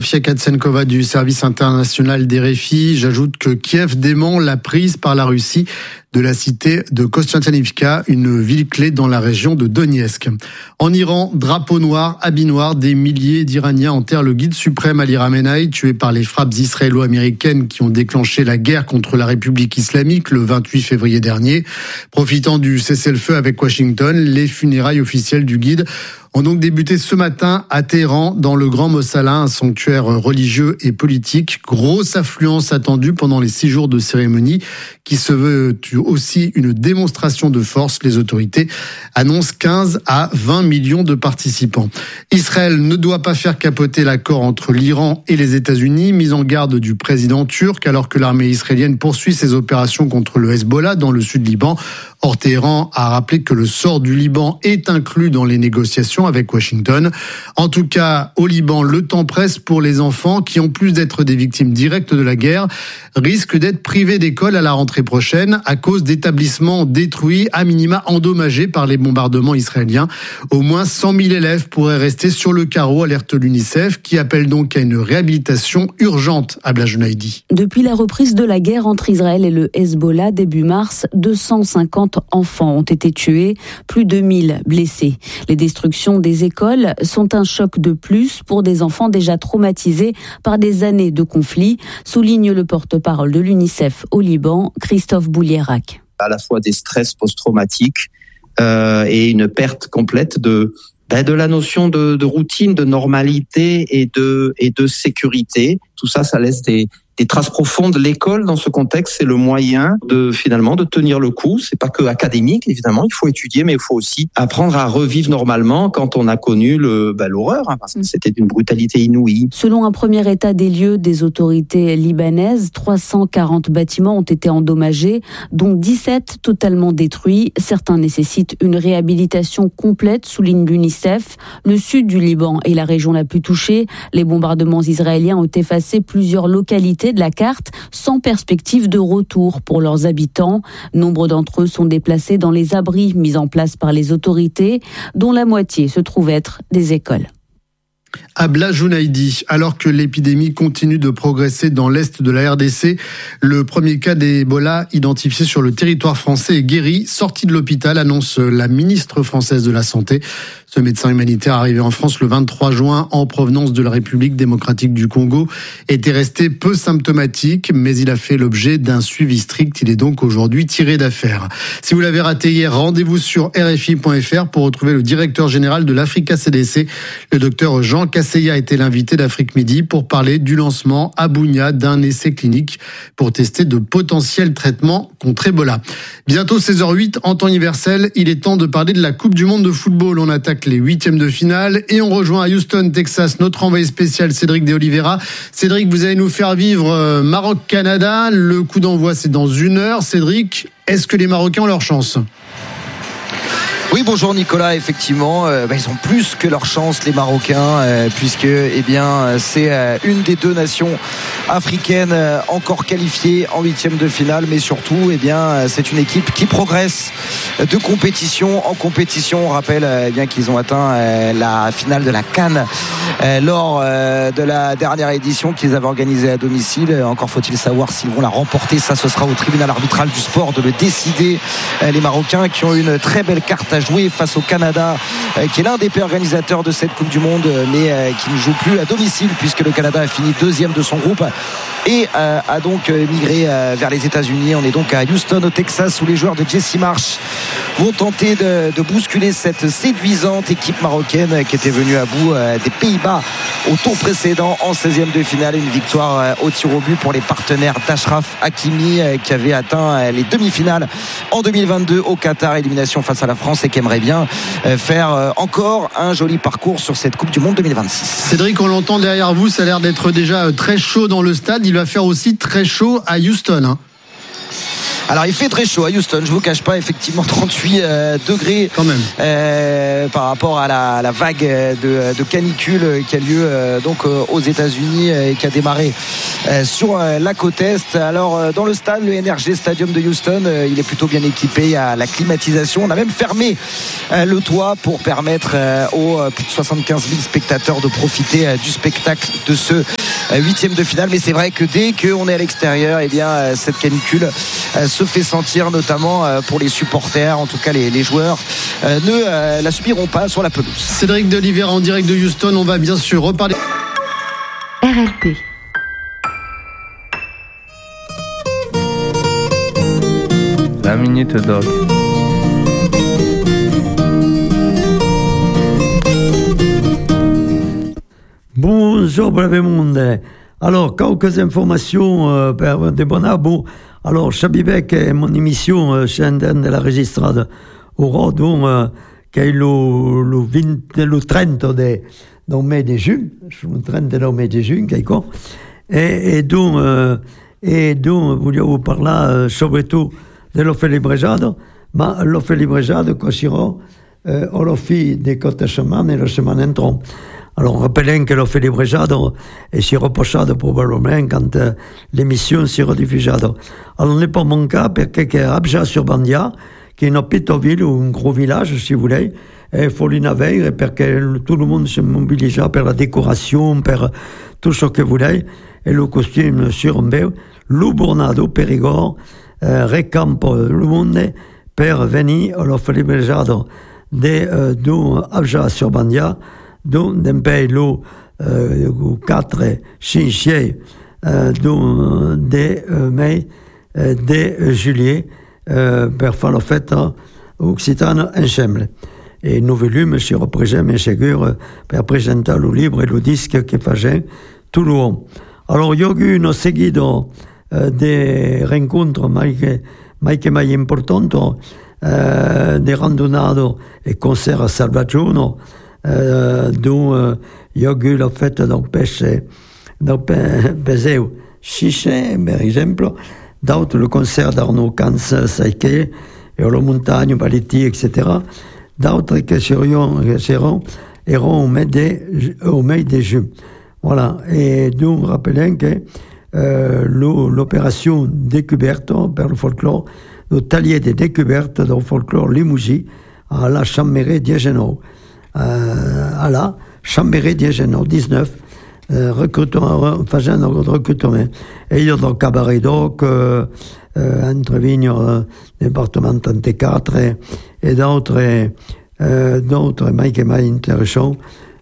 Sofia Katsenkova du service international d'RFI. J'ajoute que Kiev dément la prise par la Russie de la cité de Kostiantynivka, une ville clé dans la région de Donetsk. En Iran, drapeau noir, habit noir, des milliers d'Iraniens enterrent le guide suprême Ali Khamenei, tué par les frappes israélo-américaines qui ont déclenché la guerre contre la République islamique le 28 février dernier. Profitant du cessez-le-feu avec Washington, les funérailles officielles du guide ont donc débuté ce matin à Téhéran, dans le Grand Mossala, un sanctuaire religieux et politique. Grosse affluence attendue pendant les 6 jours de cérémonie, qui se veut aussi une démonstration de force. Les autorités annoncent 15 à 20 millions de participants. Israël ne doit pas faire capoter l'accord entre l'Iran et les États-Unis, mise en garde du président turc, alors que l'armée israélienne poursuit ses opérations contre le Hezbollah dans le sud Liban. Or, Téhéran a rappelé que le sort du Liban est inclus dans les négociations avec Washington. En tout cas, au Liban, le temps presse pour les enfants qui, en plus d'être des victimes directes de la guerre, risquent d'être privés d'école à la rentrée prochaine à cause d'établissements détruits, à minima endommagés par les bombardements israéliens. Au moins 100 000 élèves pourraient rester sur le carreau, alerte l'UNICEF, qui appelle donc à une réhabilitation urgente à Blajounaïdi. Depuis la reprise de la guerre entre Israël et le Hezbollah, début mars, 250 enfants ont été tués, plus de 1000 blessés. Les destructions des écoles sont un choc de plus pour des enfants déjà traumatisés par des années de conflits, souligne le porte-parole de l'UNICEF au Liban, Christophe Boulierac. À la fois des stress post-traumatiques et une perte complète de la notion de routine, de normalité et de sécurité. Tout ça, ça laisse des traces profondes. L'école, dans ce contexte, c'est le moyen de tenir le coup. C'est pas que académique, évidemment. Il faut étudier, mais il faut aussi apprendre à revivre normalement quand on a connu l'horreur, parce que c'était d'une brutalité inouïe. Selon un premier état des lieux des autorités libanaises, 340 bâtiments ont été endommagés, dont 17 totalement détruits. Certains nécessitent une réhabilitation complète, souligne l'UNICEF. Le sud du Liban est la région la plus touchée. Les bombardements israéliens ont effacé plusieurs localités de la carte sans perspective de retour pour leurs habitants. Nombre d'entre eux sont déplacés dans les abris mis en place par les autorités, dont la moitié se trouve être des écoles. À Blajounaïdi, alors que l'épidémie continue de progresser dans l'est de la RDC, le premier cas d'Ebola identifié sur le territoire français est guéri, sorti de l'hôpital, annonce la ministre française de la Santé. Ce médecin humanitaire arrivé en France le 23 juin en provenance de la République démocratique du Congo était resté peu symptomatique, mais il a fait l'objet d'un suivi strict. Il est donc aujourd'hui tiré d'affaire. Si vous l'avez raté hier, rendez-vous sur RFI.fr pour retrouver le directeur général de l'Africa CDC. Le docteur Jean Kasseya était l'invité d'Afrique Midi pour parler du lancement à Bunia d'un essai clinique pour tester de potentiels traitements contre Ebola. Bientôt 16h08 en temps universel, il est temps de parler de la Coupe du Monde de football. On attaque les huitièmes de finale et on rejoint à Houston, Texas, notre envoyé spécial Cédric de Oliveira. Cédric, vous allez nous faire vivre Maroc-Canada. Le coup d'envoi, c'est dans 1 heure. Cédric, est-ce que les Marocains ont leur chance ? Oui, bonjour Nicolas, effectivement, ils ont plus que leur chance, les Marocains, puisque c'est une des deux nations africaines encore qualifiées en huitième de finale, mais surtout c'est une équipe qui progresse de compétition en compétition. On rappelle qu'ils ont atteint la finale de la CAN lors de la dernière édition qu'ils avaient organisée à domicile. Encore faut-il savoir s'ils vont la remporter. Ça, ce sera au tribunal arbitral du sport de le décider. Les Marocains qui ont une très belle carte à jouer face au Canada, qui est l'un des pays organisateurs de cette Coupe du Monde, mais qui ne joue plus à domicile, puisque le Canada a fini 2e de son groupe et a donc migré vers les États-Unis. On est donc à Houston, au Texas, où les joueurs de Jesse Marsch vont tenter de bousculer cette séduisante équipe marocaine qui était venue à bout des Pays-Bas au tour précédent en 16e de finale. Une victoire au tir au but pour les partenaires d'Achraf Hakimi, qui avait atteint les demi-finales en 2022 au Qatar. Élimination face à la France et qui aimerait bien faire encore un joli parcours sur cette Coupe du Monde 2026. Cédric, on l'entend derrière vous, ça a l'air d'être déjà très chaud dans le stade. Il va faire aussi très chaud à Houston, hein. Alors il fait très chaud à Houston, je vous cache pas, effectivement 38 degrés quand même. Par rapport à la vague de canicule qui a lieu donc aux États-Unis et qui a démarré sur la côte est. Alors dans le stade, le NRG Stadium de Houston, il est plutôt bien équipé, il y a la climatisation, on a même fermé le toit pour permettre aux plus de 75 000 spectateurs de profiter du spectacle de ce 8e de finale. Mais c'est vrai que dès qu'on est à l'extérieur, eh bien cette canicule se fait sentir, notamment pour les supporters, en tout cas les joueurs ne la subiront pas sur la pelouse. Cédric Delivera en direct de Houston, on va bien sûr reparler. RLP. La minute doc. Bonjour, brave monde. Alors, quelques informations per de Bonabo. Alors, Chabibek est mon émission scendendo de la registrada au donc che è le 30 del mese di giugno, le 30 del mese di giugno, ecco. E donc vogliamo parlare soprattutto dello felibrejado, ma lo felibrejado che sarà alla fine di questa settimana e la settimana entrante. Alors, rappelons que l'ho felibrejado si reposado probablement quand l'émission sera diffusée. Alors, ne pas manquer perché che Abja sur Bandia, qui est une petite ville ou un gros village, si vous voulez, il faut l'inavere perché tout le monde se mobilise pour la décoration, pour tout ce que vous voulez, et le costume sur un peu, le Bornado, Périgord, récampe le monde pour venir à l'ho felibrejado de Abja sur Bandia, donc d'un pays lo 4, 5, de mai, de juillet, per fare la festa occitana ensemble. E noi volume si rappresenta sicuro per presentare il libro e il disco che facciamo tutto l'uomo. Allora, io ho un seguito di incontri mai importanti, di randonate e concerti a Salvaggiono, dove io ho la festa del pesce, del peseo Chiche, per esempio, d'autres le concert d'Arnaud Kans, Saïké, et la montagne, Baletti, etc. D'autres qui seront au mai de juin. Voilà. Et donc, rappelons que l'opération découverte per le folklore, le talier de découverte du folklore Limousin à la Chambéry d'Agenau. À la Chambéry d'Agenau, 19. Recrutement, facendo recrutement. E io do cabaret doc, entre Vignes, département 34, et d'autres mai intéressants.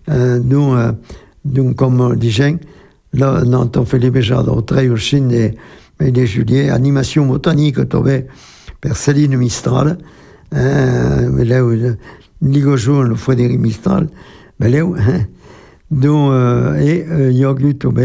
Donc, comme disais, là, notre Philippe Jadot, très au Chine de juillet, animation botanique, tombée per Céline Mistral, là, Ligojo, le Frédéric Mistral, mais là, donc, il y a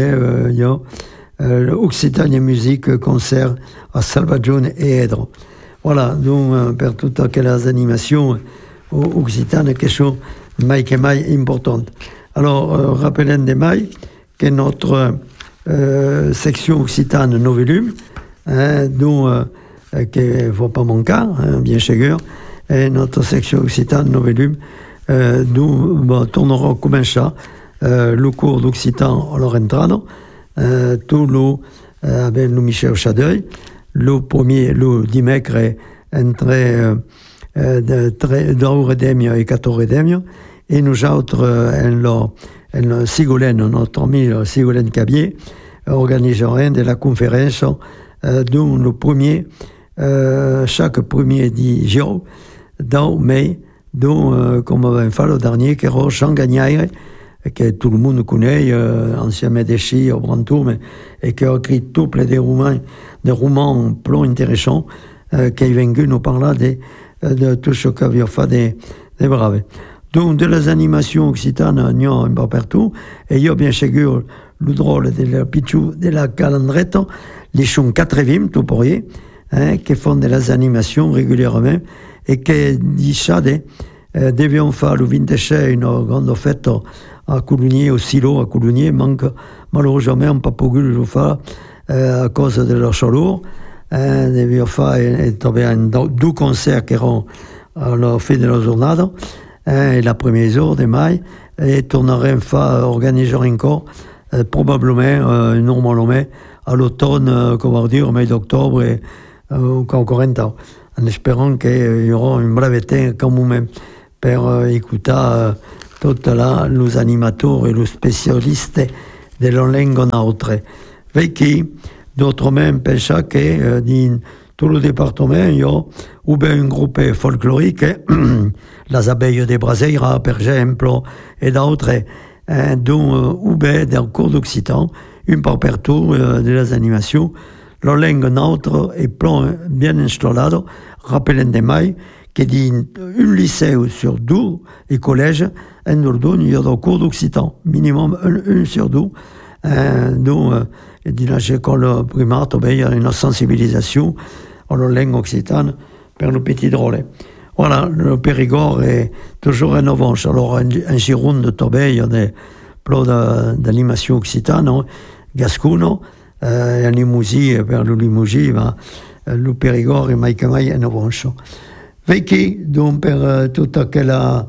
l'Occitanie Musique concert à Salvaggiono et Edro. Voilà, donc, per toutes les animations occitanes qui sont mai importantes. Alors, rappelons de mai que notre section occitane nos volumes, dont qu'il ne faut pas manquer, bien sûr, et notre section occitane nos volumes, d'où tournera comme ça. Le cours d'Occitan à leur entrada, tout le avec le Michel Chadeuil, le premier, le dimanche entre 2h30 et 4h30, et nous autres, en Sigolène, notre ami Sigolène Cabier, organiserons de la conférence, dont le premier, chaque premier 10 jours, dans mai, dont, comme on va faire le dernier, qui est Jean Gagnaire, que tout le monde connaît, ancien médecin au Brantôme, et qui a écrit tout plein de romans plutôt intéressants, qui est venu nous parler de tout ce qu'avait fait des braves. Donc, de les animations occitanes, il y a un peu partout, et il y a bien sûr le drôle de la Pichou, de la Calandrette, les sont 80, tout pour y, qui font de les animations régulièrement, et qui disent ça, devions faire le 26 une grande fête à Coulugnier, au silo à Coulugnier, manque malheureusement pas pu le faire à cause de la chaleur, devia fare due concerti che erano alla fine della giornata, la prima giorno di mai, e torneremo a organizzare ancora, probabilmente, normalmente, all'automne, come dire, au mois d'octobre, o 40 ans, en espérant qu'il y aura un breve temps quand même pour écouter tous les animateurs et les spécialistes de la langue autre. Perché d'autres même pensent que dans tout le département, il y a un groupe folklorique, les abeilles de Braseira, par exemple, et d'autres, dont dans le cours d'occitan, une par partout de les animations. La langue neutre est bien installée, rappelant de mai que dans un lycée sur deux et collège, en Dordogne, il y a des cours d'occitan, minimum un sur deux. Dans l'école primaire, il y a une sensibilisation à la langue occitane pour le petit drôle. Voilà, le Périgord est toujours innovant. Alors, en Gironde, il y a des plans d'animation occitane, gascoune, et en Limousin, per le Limousin, le Périgord est mai innovant. Perché, donc, per toutes quelles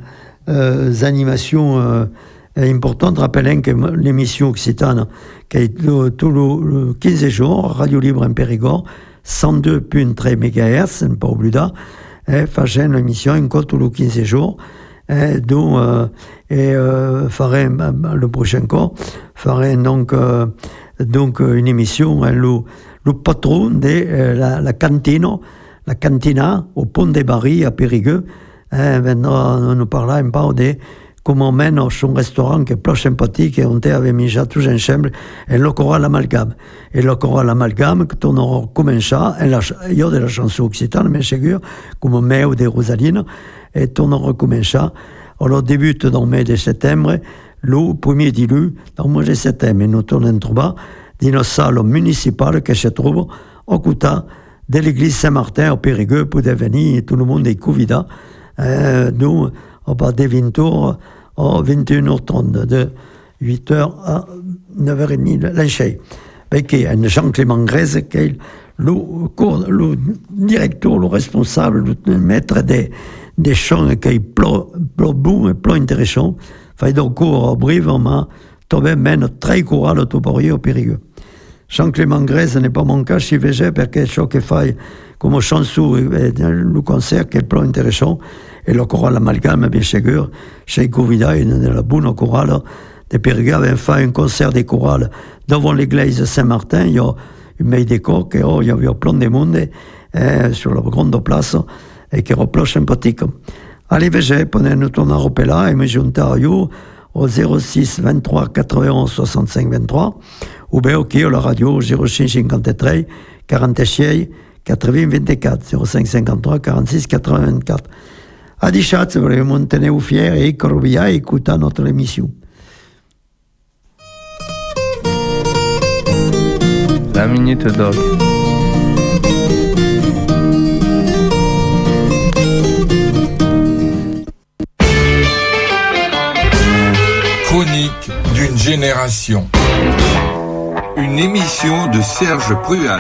animations importantes, rappelons que l'émission occitane, qui est tous les 15 jours, Radio Libre en Périgord, 102.3 MHz, pas oublié ça, faisant l'émission encore tous les 15 jours, dont farem le prochain cours, farem donc une émission, le patron de la cantina au Pont des Barils à Périgueux, on nous parla un peu de comment mène son restaurant qui est plus sympathique et on était avec Mija tous ensemble et le choral amalgame. Et le choral amalgame, que on aura commencé, il y a de la chanson occitane, mais c'est sûr, comme Meu de Rosaline, et on aura commencé. Alors, débute dans le mois de septembre, le premier dilu, dans le mois de septembre, et nous tournons trouver dans la salle municipale qui se trouve au côté de l'église Saint-Martin au Périgueux pour devenir, tout le monde est convié. Nous, on va de 20h à 21h30, de 8h à 9h30, l'enchée. Avec Jean-Clément Grèze, qui est le directeur, le responsable, le maître des chants, qui est plus bon et plus intéressant. Fait donc cours au Brive, on m'a trouvé même très courant au Toporier au Périgueux. Jean-Clément Grèze n'est pas mon cas, je suis végé, parce que ce qui fait comme chanson, le concert qui est plus intéressant, et le choral amalgame, bien sûr, chez Covida, il y a la bonne chorale de Périgueux, avait fait un concert de chorale devant l'église Saint-Martin, il y a une meille décor, il y avait plein de monde sur la grande place, et qui est plus sympathique. Allez, végé, pendant nous tourner au Pela, et me junter à vous au 06 23 91 65 23, ou bien au la radio 05 53 46 80 24, 05 53 46 84. A dichat, se voulez-vous tenir fiers et corvia et écouter notre émission. La Minute Doc. Chronique d'une génération. Une émission de Serge Prual.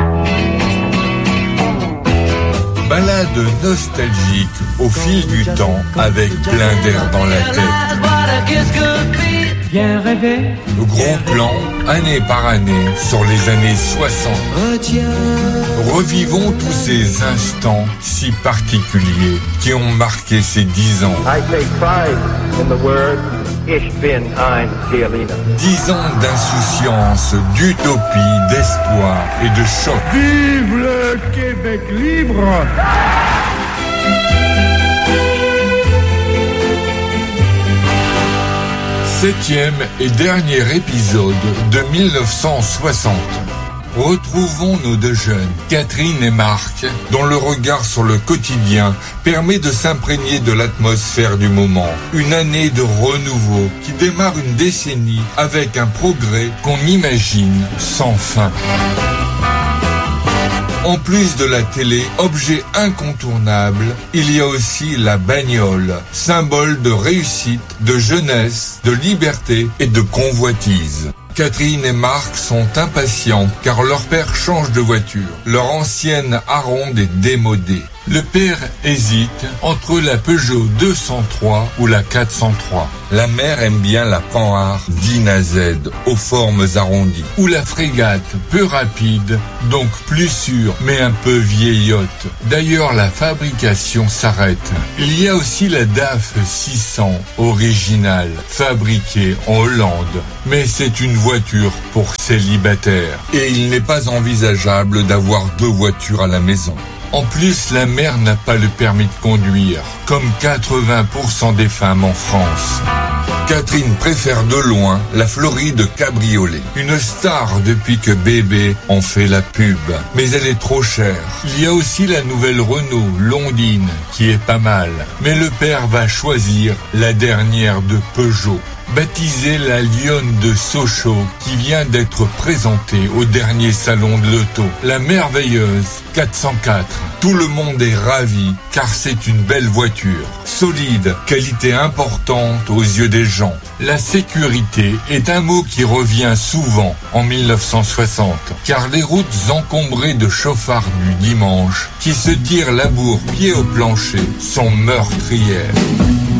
Balade nostalgique au fil du temps avec plein d'air dans la tête. Bien rêver. Gros plan, année par année, sur les années 60. Revivons tous ces instants si particuliers qui ont marqué ces 10 ans. I take pride in the word Ich bin ein Berliner. 10 ans d'insouciance, d'utopie, d'espoir et de choc. Vive le Québec libre! Septième et dernier épisode de 1960. Retrouvons nos deux jeunes, Catherine et Marc, dont le regard sur le quotidien permet de s'imprégner de l'atmosphère du moment. Une année de renouveau qui démarre une décennie avec un progrès qu'on imagine sans fin. En plus de la télé, objet incontournable, il y a aussi la bagnole, symbole de réussite, de jeunesse, de liberté et de convoitise. Catherine et Marc sont impatients car leur père change de voiture. Leur ancienne Aronde est démodée. Le père hésite entre la Peugeot 203 ou la 403. La mère aime bien la Panhard Dyna Z aux formes arrondies ou la Frégate, peu rapide, donc plus sûre, mais un peu vieillotte. D'ailleurs, la fabrication s'arrête. Il y a aussi la DAF 600 originale, fabriquée en Hollande. Mais c'est une voiture pour célibataires. Et il n'est pas envisageable d'avoir 2 voitures à la maison. En plus, la mère n'a pas le permis de conduire, comme 80% des femmes en France. Catherine préfère de loin la Floride cabriolet. Une star depuis que bébé en fait la pub. Mais elle est trop chère. Il y a aussi la nouvelle Renault Londine qui est pas mal. Mais le père va choisir la dernière de Peugeot, baptisée la Lionne de Sochaux, qui vient d'être présentée au dernier salon de l'auto. La merveilleuse 404. Tout le monde est ravi, car c'est une belle voiture. Solide, qualité importante aux yeux des gens. La sécurité est un mot qui revient souvent en 1960, car les routes encombrées de chauffards du dimanche, qui se tirent la bourre pied au plancher, sont meurtrières.